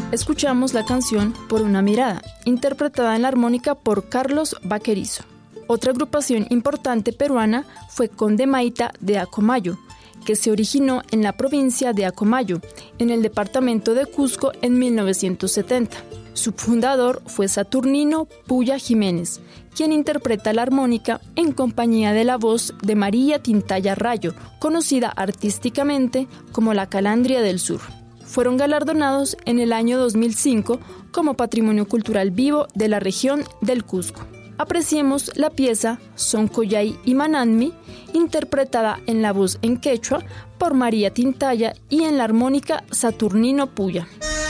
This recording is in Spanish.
escuchamos la canción Por una mirada, interpretada en la armónica por Carlos Vaquerizo. Otra agrupación importante peruana fue Condemaita de Acomayo, que se originó en la provincia de Acomayo, en el departamento de Cusco en 1970. Su fundador fue Saturnino Puya Jiménez, quien interpreta la armónica en compañía de la voz de María Tintaya Rayo, conocida artísticamente como la Calandria del Sur. Fueron galardonados en el año 2005 como Patrimonio Cultural Vivo de la región del Cusco. Apreciemos la pieza Soncoyay y Mananmi, interpretada en la voz en quechua por María Tintaya y en la armónica Saturnino Puya.